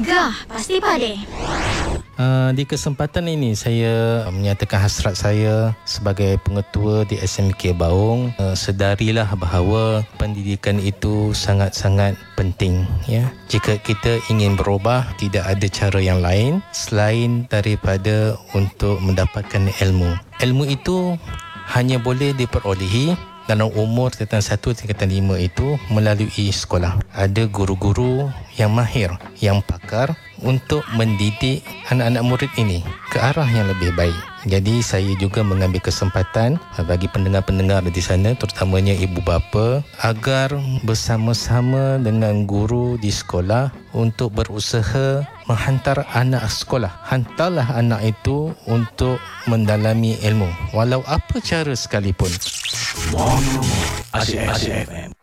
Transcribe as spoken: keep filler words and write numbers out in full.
Gah, pasti Pakde. Uh, di kesempatan ini saya menyatakan hasrat saya sebagai pengetua di S M K Baung, uh, sedarilah bahawa pendidikan itu sangat-sangat penting, ya. Jika kita ingin berubah, tidak ada cara yang lain selain daripada untuk mendapatkan ilmu. Ilmu itu hanya boleh diperolehi dalam umur tingkatan satu, tingkatan lima itu melalui sekolah. Ada guru-guru yang mahir, yang pakar untuk mendidik anak-anak murid ini ke arah yang lebih baik. Jadi saya juga mengambil kesempatan bagi pendengar-pendengar di sana, terutamanya ibu bapa, agar bersama-sama dengan guru di sekolah untuk berusaha menghantar anak sekolah. Hantarlah anak itu untuk mendalami ilmu, walau apa cara sekalipun. Mono Asyik F M.